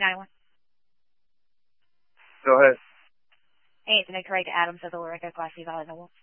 991. Go ahead. Hey, it's Nick Craig Adams of the Lorica Class C Valley Noble.